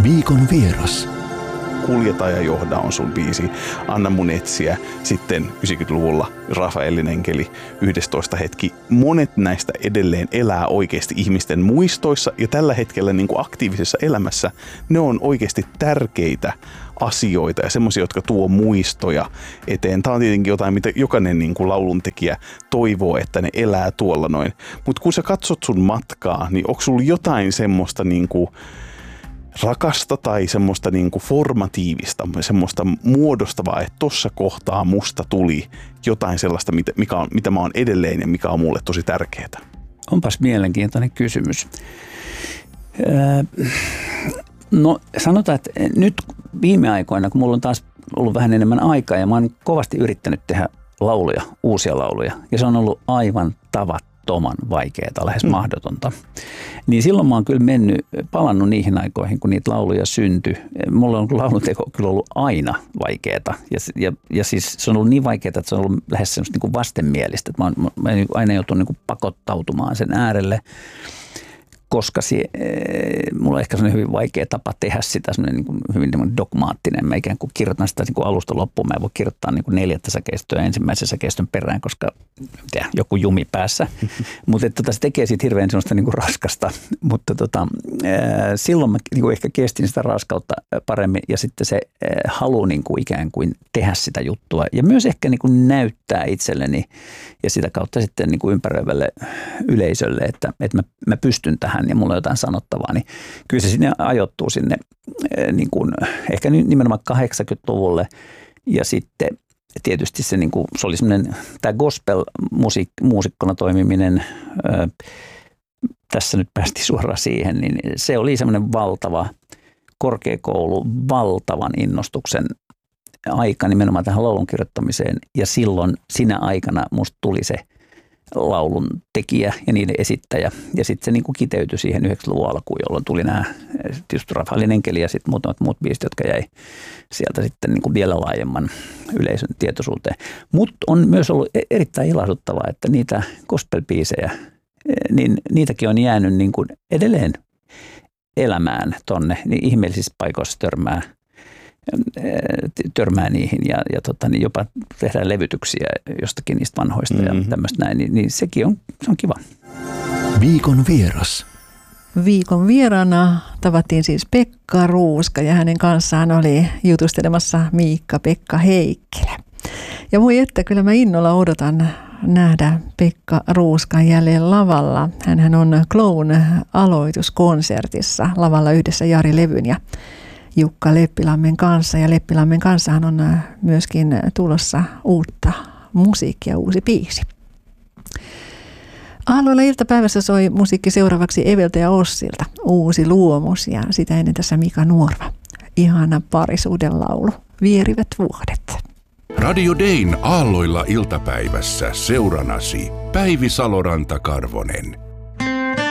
Viikon vieras. Kuljeta ja johda on sun biisi. Anna mun etsiä. Sitten 90-luvulla Rafaelin enkeli, 11 hetki. Monet näistä edelleen elää oikeasti ihmisten muistoissa ja tällä hetkellä niin kuin aktiivisessa elämässä ne on oikeasti tärkeitä asioita ja semmoisia, jotka tuo muistoja eteen. Tämä on tietenkin jotain, mitä jokainen niin kuin lauluntekijä toivoo, että ne elää tuolla noin. Mutta kun sä katsot sun matkaa, niin onko sulla jotain semmoista niin kuin rakasta tai semmoista niinku formatiivista, semmoista muodostavaa, että tossa kohtaa musta tuli jotain sellaista, mitä mä oon edelleen ja mikä on mulle tosi tärkeää? Onpas mielenkiintoinen kysymys. No sanotaan, että nyt viime aikoina, kun mulla on taas ollut vähän enemmän aikaa ja mä oon kovasti yrittänyt tehdä lauluja, uusia lauluja ja se on ollut aivan tavattoman vaikeaa, lähes mahdotonta. Niin silloin mä oon kyllä palannut niihin aikoihin, kun niitä lauluja syntyi. Mulla on lauluteko kyllä ollut aina vaikeaa. Ja siis se on ollut niin vaikeaa, että se on ollut lähes semmoista niin kuin vastenmielistä. Mä oon aina joutunut niin kuin pakottautumaan sen äärelle, koska mulla on ehkä sellainen hyvin vaikea tapa tehdä sitä, niin kuin hyvin dogmaattinen. Mä ikään kuin kirjoitan sitä niin kuin alusta loppuun. Mä en voi kirjoittaa niin kuin 4 säkeistöä ensimmäisen säkeistön perään, koska joku jumi päässä. Mutta se tekee siitä hirveän sellaista niin kuin raskasta. Mutta silloin mä niin kuin ehkä kestin sitä raskautta paremmin ja sitten se halu niin kuin ikään kuin tehdä sitä juttua. Ja myös ehkä niin kuin näyttää itselleni ja sitä kautta sitten niin kuin ympäröivälle yleisölle, että mä pystyn tähän ja mulla on jotain sanottavaa, niin kyllä se sinne ajoittuu sinne niin kuin, ehkä nimenomaan 80-luvulle ja sitten tietysti se, niin kuin, se oli semmoinen, tämä gospel-muusikkona toimiminen, tässä nyt päästiin suoraan siihen, niin se oli semmoinen valtava korkeakoulu, valtavan innostuksen aika nimenomaan tähän laulun kirjoittamiseen ja silloin sinä aikana musta tuli se laulun tekijä ja niiden esittäjä. Ja sitten se niin kuin kiteytyi siihen 90-luvun alkuun, jolloin tuli nämä tietysti Rafaelin enkeli ja sitten muutamat muut biisit, jotka jäi sieltä sitten niin kuin vielä laajemman yleisön tietoisuuteen. Mutta on myös ollut erittäin ilahduttavaa, että niitä gospel-biisejä, niin niitäkin on jäänyt niin kuin edelleen elämään tonne, niin ihmeellisissä paikoissa törmää niihin ja niin jopa tehdään levytyksiä jostakin niistä vanhoista ja tämmöistä näin, niin sekin on kiva. Viikon vieras. Viikon vieraana tavattiin siis Pekka Ruuska ja hänen kanssaan oli jutustelemassa Miikka-Pekka Heikkilä. Ja voi että, kyllä mä innolla odotan nähdä Pekka Ruuskan jälleen lavalla. Hänhän on Clown-aloituskonsertissa lavalla yhdessä Jari Levyn ja Jukka Leppilammen kanssa. Ja Leppilammen kanssahan on myöskin tulossa uutta musiikkia, uusi biisi. Aalloilla iltapäivässä soi musiikki seuraavaksi Eveltä ja Ossilta. Uusi luomus ja sitä ennen tässä Mika Nuorva. Ihana parisuuden laulu. Vierivät vuodet. Radio Dayn Aalloilla iltapäivässä seuranasi Päivi Saloranta-Karvonen.